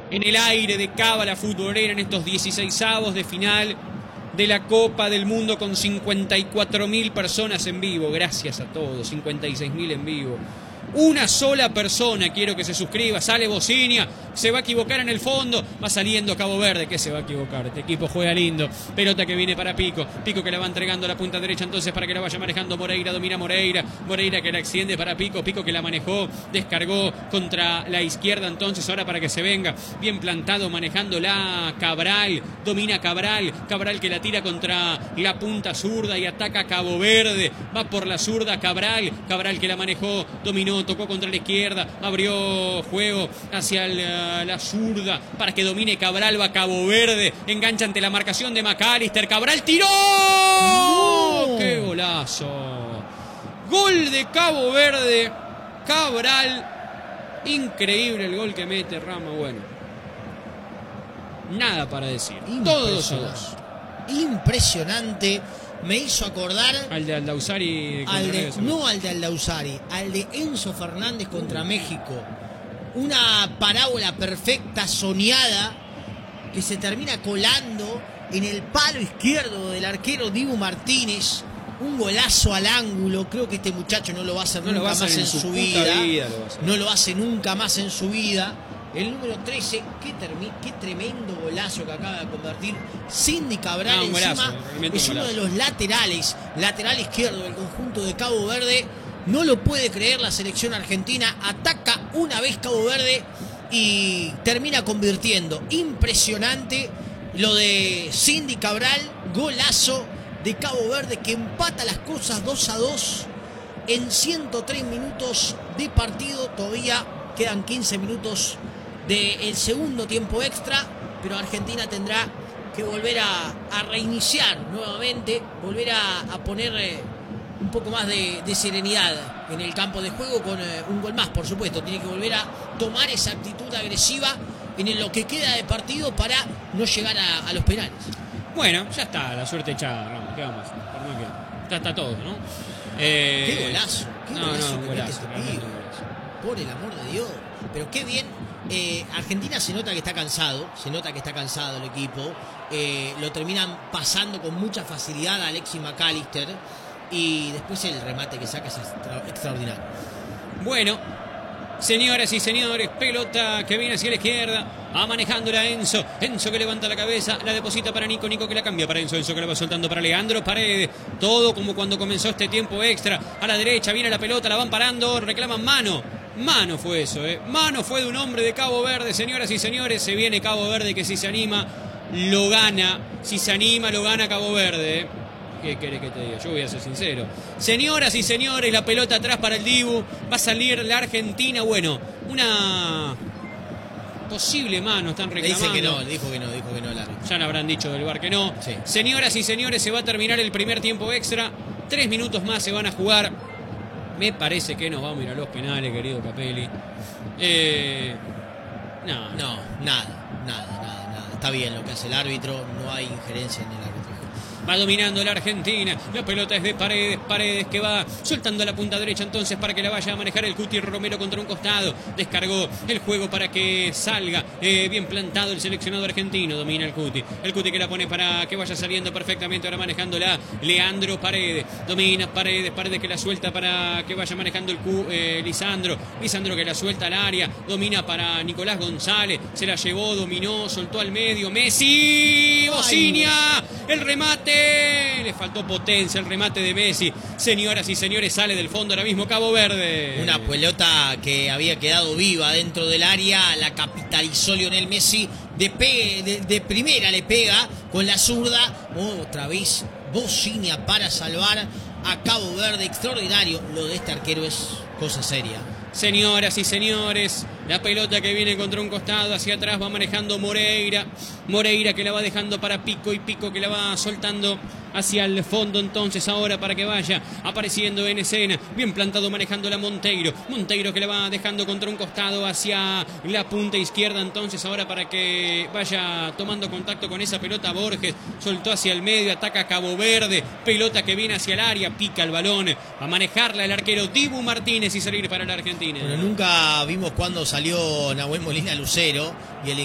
en el aire de Cábala Futbolera en estos 16avos de final de la Copa del Mundo con 54.000 personas en vivo. Gracias a todos, 56.000 en vivo. Una sola persona quiero que se suscriba. Sale Bocinia, se va a equivocar en el fondo, va saliendo Cabo Verde. ¿Qué se va a equivocar? Este equipo juega lindo. Pelota que viene para Pico, Pico que la va entregando a la punta derecha entonces para que la vaya manejando Moreira. Domina Moreira, Moreira que la extiende para Pico, Pico que la manejó, descargó contra la izquierda entonces ahora para que se venga. Bien plantado manejándola Cabral, domina Cabral, Cabral que la tira contra la punta zurda y ataca a Cabo Verde. Va por la zurda Cabral, Cabral que la manejó, dominó, tocó contra la izquierda, abrió juego hacia la zurda para que domine Cabral, va Cabo Verde, engancha ante la marcación de McAllister, Cabral tiró. ¡No! ¡Qué golazo! Gol de Cabo Verde, Cabral, increíble el gol que mete Rama. Bueno, nada para decir, todos 2-2. Impresionante. Me hizo acordar al de Aldausari, no al de Aldausari, al de Enzo Fernández contra México. Una parábola perfecta, soñada, que se termina colando en el palo izquierdo del arquero Dibu Martínez. Un golazo al ángulo. Creo que este muchacho no lo va a hacer nunca más en su vida. No lo hace nunca más en su vida. El número 13, qué tremendo golazo que acaba de convertir Cindy Cabral. Encima es uno de los lateral izquierdo del conjunto de Cabo Verde. No lo puede creer la selección argentina. Ataca una vez Cabo Verde y termina convirtiendo. Impresionante lo de Cindy Cabral. Golazo de Cabo Verde que empata las cosas 2-2 en 103 minutos de partido. Todavía quedan 15 minutos del segundo tiempo extra, pero Argentina tendrá que volver a reiniciar nuevamente, volver a poner un poco más de serenidad en el campo de juego con un gol más, por supuesto. Tiene que volver a tomar esa actitud agresiva en lo que queda de partido para no llegar a los penales. Bueno, ya está, la suerte echada, Ramos. ¿Qué vamos a hacer? Por más que ya está todo, ¿no? Qué golazo, golazo. Por el amor de Dios. Pero qué bien. Argentina se nota que está cansado, el equipo. Lo terminan pasando con mucha facilidad a Alexis McAllister. Y después el remate que saca es extraordinario. Bueno, señoras y señores, pelota que viene hacia la izquierda, va manejándola Enzo que levanta la cabeza, la deposita para Nico que la cambia para Enzo que la va soltando para Leandro Paredes, todo como cuando comenzó este tiempo extra. A la derecha viene la pelota, la van parando, reclaman mano fue eso, mano fue de un hombre de Cabo Verde. Señoras y señores, se viene Cabo Verde que si se anima lo gana, lo gana Cabo Verde. ¿Qué querés que te diga? Yo voy a ser sincero. Señoras y señores, la pelota atrás para el Dibu. Va a salir la Argentina. Bueno, una posible mano están reclamando. Dijo que no el árbitro. Ya le habrán dicho del VAR que no. Sí. Señoras y señores, se va a terminar el primer tiempo extra. 3 minutos más se van a jugar. Me parece que nos vamos a ir a los penales, querido Capelli. Nada. Está bien lo que hace el árbitro. No hay injerencia en el árbitro. Va dominando la Argentina. La pelota es de Paredes que va soltando a la punta derecha entonces para que la vaya a manejar el Cuti Romero contra un costado. Descargó el juego para que salga. Bien plantado el seleccionado argentino. Domina el Cuti. El Cuti que la pone para que vaya saliendo perfectamente. Ahora manejándola Leandro Paredes. Domina Paredes que la suelta para que vaya manejando el Lisandro. Lisandro que la suelta al área. Domina para Nicolás González. Se la llevó, dominó, soltó al medio. Messi. Bocinia. El remate. Le faltó potencia el remate de Messi. Señoras y señores, sale del fondo ahora mismo Cabo Verde. Una pelota que había quedado viva dentro del área. La capitalizó Lionel Messi. De primera le pega con la zurda. Otra vez Bocinia para salvar a Cabo Verde. Extraordinario. Lo de este arquero es cosa seria. Señoras y señores, la pelota que viene contra un costado, hacia atrás va manejando Moreira que la va dejando para Pico y Pico que la va soltando hacia el fondo entonces ahora para que vaya apareciendo en escena, bien plantado manejando la Monteiro que la va dejando contra un costado hacia la punta izquierda entonces ahora para que vaya tomando contacto con esa pelota. Borges soltó hacia el medio, ataca Cabo Verde, pelota que viene hacia el área, pica el balón, va a manejarla el arquero Dibu Martínez y salir para la Argentina. Bueno, nunca vimos cuando salió Nahuel Molina Lucero y el